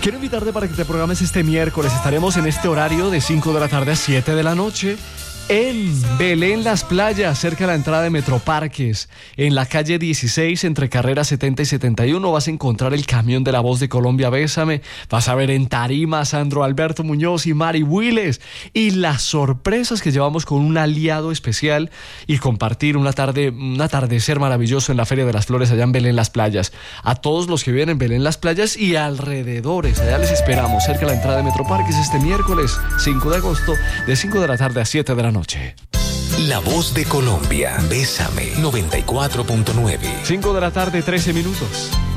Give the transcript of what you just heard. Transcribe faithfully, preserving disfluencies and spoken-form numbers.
Quiero invitarte para que te programes este miércoles. Estaremos en este horario de cinco de la tarde a siete de la noche en Belén Las Playas, cerca de la entrada de Metroparques, en la calle dieciséis, entre carreras setenta y setenta y uno. Vas a encontrar el camión de La Voz de Colombia, Bésame. Vas a ver en tarima a Sandro Alberto Muñoz y Mari Willes, y las sorpresas que llevamos con un aliado especial, y compartir una tarde, un atardecer maravilloso en la Feria de las Flores allá en Belén Las Playas. A todos los que viven en Belén Las Playas y alrededores, allá les esperamos, cerca de la entrada de Metroparques, este miércoles cinco de agosto, de cinco de la tarde a siete de la noche. La Voz de Colombia, Bésame, noventa y cuatro punto nueve. cinco de la tarde, trece minutos.